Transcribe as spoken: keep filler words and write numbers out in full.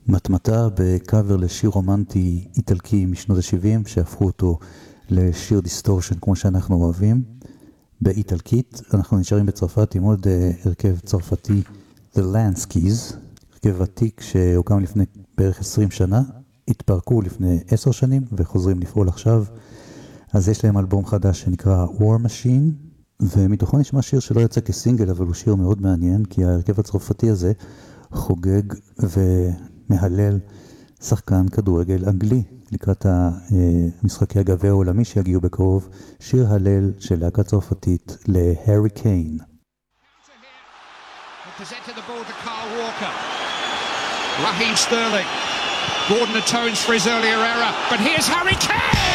מתמטה בקאבר לשיר רומנטי איטלקי משנות ה-שבעים, שהפכו אותו לשיר דיסטורשן כמו שאנחנו אוהבים. באיטלקית אנחנו נשארים בצרפת עם עוד uh, הרכב צרפתי, The Lanskis, הרכב ותיק שהוקם לפני בערך עשרים שנה, התפרקו לפני עשר שנים וחוזרים לפעול עכשיו. אז יש להם אלבום חדש שנקרא War Machine, ומתוכו נשמע שיר שלא יצא כסינגל, אבל הוא שיר מאוד מעניין, כי ההרכב הצרפתי הזה חוגג ומהלל שחקן כדורגל אנגלי לקראת המשחקי הגביע העולמי שיגיעו בקרוב, שיר הלל של להקה צרפתית להרי קיין. Presented the ball to Carl Walker. Raheem Sterling. Gordon atones for his earlier error, but here's Harry Kane!